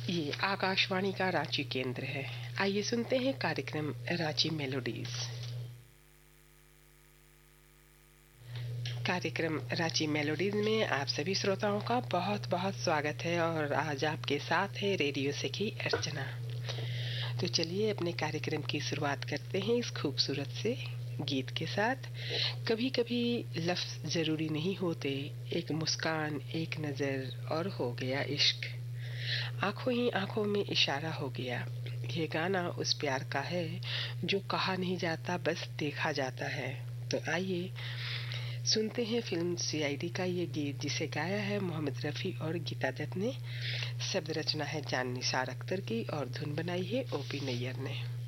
ये आकाशवाणी का रांची केंद्र है। आइए सुनते हैं कार्यक्रम रांची मेलोडीज। कार्यक्रम रांची मेलोडीज में आप सभी श्रोताओं का बहुत बहुत स्वागत है और आज आपके साथ है रेडियो सखी अर्चना। तो चलिए अपने कार्यक्रम की शुरुआत करते हैं इस खूबसूरत से गीत के साथ। कभी कभी लफ्ज़ जरूरी नहीं होते, एक मुस्कान, एक नज़र और हो गया इश्क। आंखों ही आंखों में इशारा हो गया। ये गाना उस प्यार का है जो कहा नहीं जाता, बस देखा जाता है। तो आइए सुनते हैं फिल्म सीआईडी का ये गीत, जिसे गाया है मोहम्मद रफ़ी और गीता दत्त ने। शब्द रचना है जान निसार अख्तर की और धुन बनाई है ओपी नैयर ने।